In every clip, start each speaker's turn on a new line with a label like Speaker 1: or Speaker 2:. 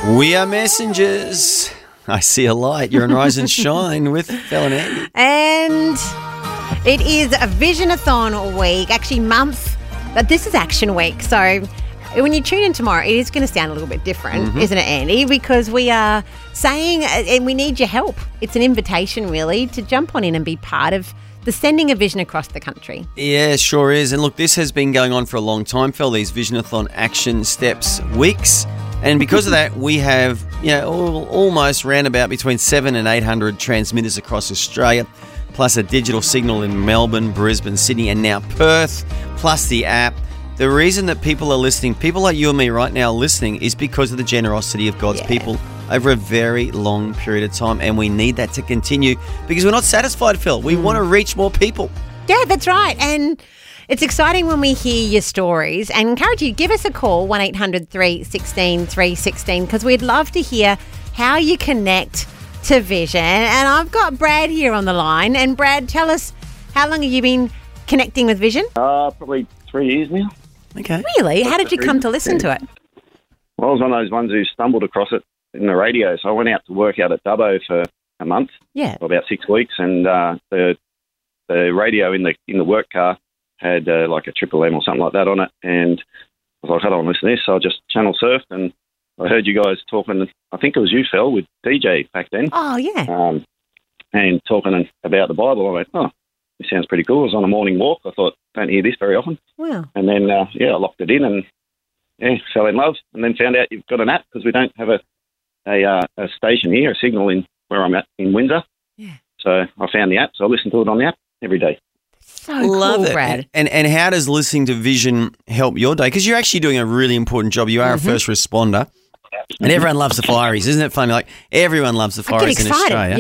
Speaker 1: We are messengers. I see a light. You're on Rise and Shine with Phil and Andy.
Speaker 2: And it is a Vision-a-thon week, actually month, but this is Action Week. So when you tune in tomorrow, it is going to sound a little bit different, isn't it, Andy? Because we are saying, and we need your help. It's an invitation, really, to jump on in and be part of the sending a vision across the country.
Speaker 1: Yeah, sure is. And look, this has been going on for a long time, Phil, these Vision-a-thon action steps weeks. And because of that, we have almost roundabout between 700 and 800 transmitters across Australia, plus a digital signal in Melbourne, Brisbane, Sydney, and now Perth, plus the app. The reason that people are listening, people like you and me right now listening, is because of the generosity of God's people over a very long period of time. And we need that to continue because we're not satisfied, Phil. We want to reach more people.
Speaker 2: Yeah, that's right. And it's exciting when we hear your stories, and encourage you, give us a call, 1800 316 316, because we'd love to hear how you connect to Vision. And I've got Brad here on the line. And Brad, tell us, how long have you been connecting with Vision?
Speaker 3: Probably 3 years now.
Speaker 1: Okay.
Speaker 2: Really? How did you come to listen to it?
Speaker 3: Well, I was one of those ones who stumbled across it in the radio. So I went out to work out at Dubbo for a month, about 6 weeks, and the radio in the work car had like a Triple M or something like that on it, and I was like, I don't want to listen to this, so I just channel surfed, and I heard you guys talking, I think it was you, Phil, with DJ back then.
Speaker 2: Oh, yeah.
Speaker 3: And talking about the Bible. I went, oh, this sounds pretty cool. I was on a morning walk. I thought, don't hear this very often.
Speaker 2: Wow.
Speaker 3: And then, I locked it in and, fell in love, and then found out you've got an app because we don't have a station here, a signal in where I'm at in Windsor.
Speaker 2: Yeah.
Speaker 3: So I found the app, so I listen to it on the app every day.
Speaker 2: So cool, Brad.
Speaker 1: And how does listening to Vision help your day? Because you're actually doing a really important job. You are a first responder. And everyone loves the fireys. Isn't it funny? Like, everyone loves the fireys in Australia.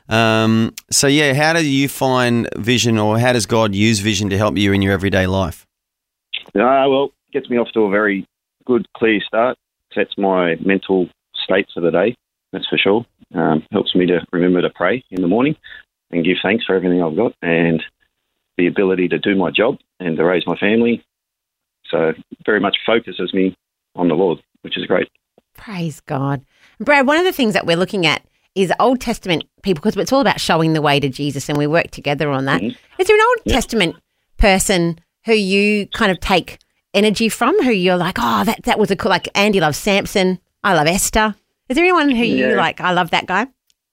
Speaker 2: Yeah.
Speaker 1: How do you find Vision, or how does God use Vision to help you in your everyday life?
Speaker 3: Well, it gets me off to a very good, clear start. Sets my mental state for the day, that's for sure. Helps me to remember to pray in the morning and give thanks for everything I've got, and the ability to do my job and to raise my family. So very much focuses me on the Lord, which is great.
Speaker 2: Praise God. Brad, one of the things that we're looking at is Old Testament people, because it's all about showing the way to Jesus, and we work together on that. Is there an Old Testament person who you kind of take energy from, who you're like, oh, that was a cool, like Andy loves Samson, I love Esther. Is there anyone who you like, I love that guy?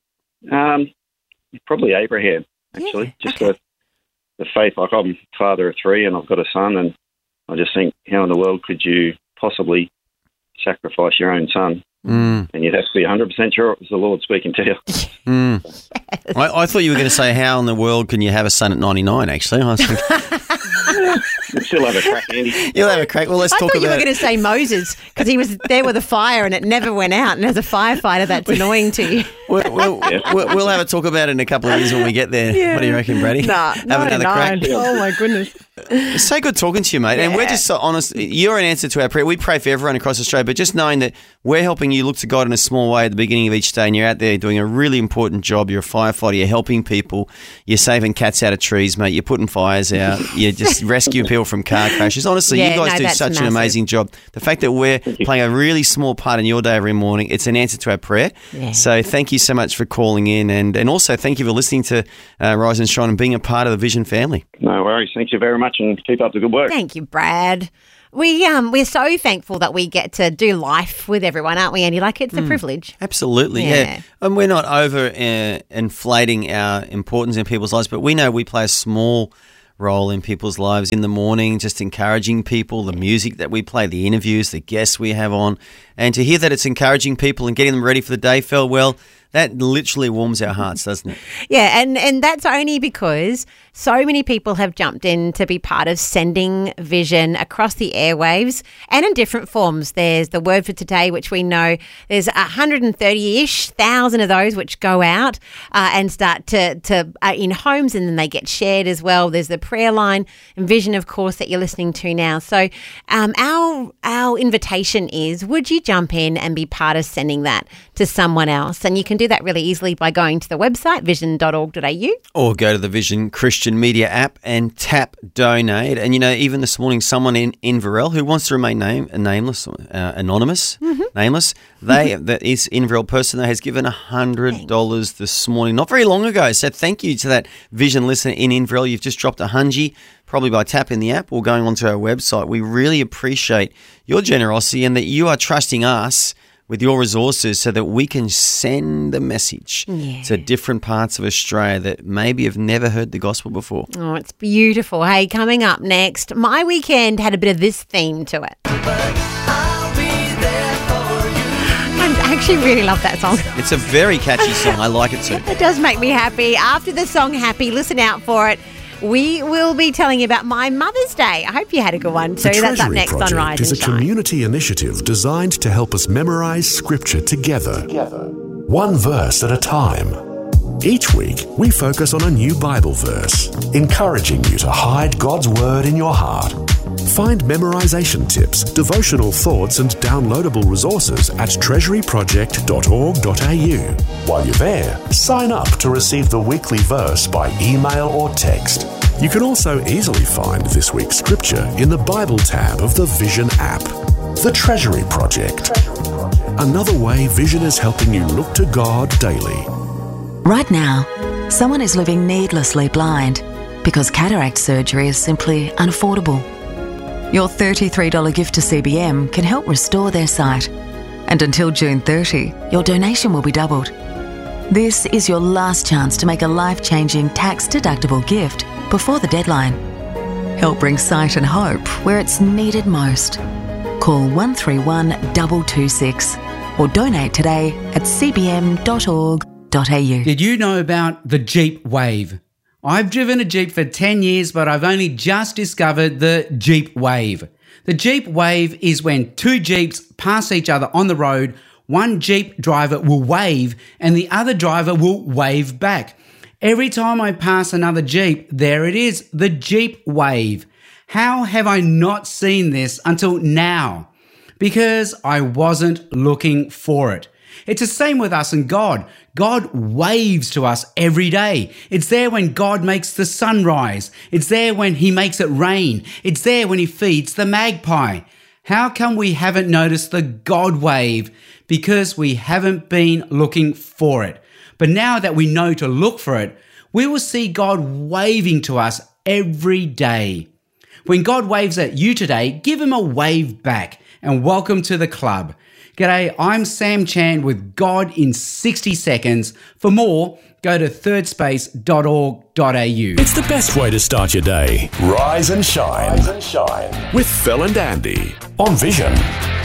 Speaker 3: Probably Abraham, actually. The faith, like I'm father of three and I've got a son, and I just think, how in the world could you possibly sacrifice your own son? And you'd have to be 100% sure it was the Lord speaking to you.
Speaker 2: Yes.
Speaker 1: I thought you were going to say, how in the world can you have a son at 99, actually? I was thinking,
Speaker 3: You'll still have a crack, Andy.
Speaker 1: You'll have a crack. Well, let's talk about...
Speaker 2: I thought you were going to say Moses, because he was there with a fire and it never went out, and as a firefighter, that's annoying to you.
Speaker 1: We'll have a talk about it in a couple of years when we get there. Yeah. What do you reckon, Brady?
Speaker 2: Have
Speaker 1: another crack.
Speaker 2: Oh, my goodness.
Speaker 1: It's so good talking to you, mate. And we're just so honest. You're an answer to our prayer. We pray for everyone across Australia, but just knowing that we're helping you look to God in a small way at the beginning of each day, and you're out there doing a really important job. You're a firefighter. You're helping people. You're saving cats out of trees, mate. You're putting fires out. You're just rescuing people from car crashes. Honestly, you guys do such an amazing job. The fact that we're playing a really small part in your day every morning, it's an answer to our prayer. Yeah. So thank you so much for calling in, and also thank you for listening to Rise and Shine and being a part of the Vision family.
Speaker 3: No worries. Thank you very much, and keep up the good work.
Speaker 2: Thank you, Brad. We're so thankful that we get to do life with everyone, aren't we, Andy? Like, it's a privilege.
Speaker 1: Absolutely, yeah. And we're not over inflating our importance in people's lives, but we know we play a small role in people's lives in the morning, just encouraging people, the music that we play, the interviews, the guests we have on, and to hear that it's encouraging people and getting them ready for the day, Phil, well, that literally warms our hearts, doesn't it?
Speaker 2: Yeah, and that's only because so many people have jumped in to be part of sending Vision across the airwaves and in different forms. There's the Word for Today, which we know there's 130-ish thousand of those which go out and start to in homes, and then they get shared as well. There's the prayer line and Vision, of course, that you're listening to now. So our invitation is, would you jump in and be part of sending that to someone else? And you can can do that really easily by going to the website, vision.org.au.
Speaker 1: Or go to the Vision Christian Media app and tap donate. And, even this morning, someone in Inverell who wants to remain nameless, anonymous, nameless, that is Inverell person that has given $100 this morning, not very long ago. So thank you to that Vision listener in Inverell. You've just dropped $100, probably by tapping the app or going onto our website. We really appreciate your generosity and that you are trusting us with your resources so that we can send the message to different parts of Australia that maybe have never heard the gospel before.
Speaker 2: Oh, it's beautiful. Hey, coming up next, my weekend had a bit of this theme to it. I actually really love that song.
Speaker 1: It's a very catchy song. I like it too.
Speaker 2: It does make me happy. After the song Happy, listen out for it. We will be telling you about my Mother's Day. I hope you had a good one too. That's up next on Rise and Shine.
Speaker 4: The Treasury Project is a community initiative designed to help us memorize Scripture together. One verse at a time. Each week, we focus on a new Bible verse, encouraging you to hide God's Word in your heart. Find memorization tips, devotional thoughts and downloadable resources at treasuryproject.org.au. While you're there, sign up to receive the weekly verse by email or text. You can also easily find this week's scripture in the Bible tab of the Vision app. The Treasury Project. Another way Vision is helping you look to God daily.
Speaker 5: Right now, someone is living needlessly blind because cataract surgery is simply unaffordable. Your $33 gift to CBM can help restore their sight. And until June 30, your donation will be doubled. This is your last chance to make a life-changing tax-deductible gift before the deadline. Help bring sight and hope where it's needed most. Call 131 226 or donate today at cbm.org.au.
Speaker 6: Did you know about the Jeep Wave? I've driven a Jeep for 10 years, but I've only just discovered the Jeep Wave. The Jeep Wave is when two Jeeps pass each other on the road, one Jeep driver will wave and the other driver will wave back. Every time I pass another Jeep, there it is, the Jeep Wave. How have I not seen this until now? Because I wasn't looking for it. It's the same with us and God. God waves to us every day. It's there when God makes the sun rise. It's there when he makes it rain. It's there when he feeds the magpie. How come we haven't noticed the God wave? Because we haven't been looking for it. But now that we know to look for it, we will see God waving to us every day. When God waves at you today, give him a wave back and welcome to the club. G'day, I'm Sam Chan with God in 60 Seconds. For more, go to thirdspace.org.au.
Speaker 4: It's the best way to start your day. Rise and shine. With Phil and Andy on Vision.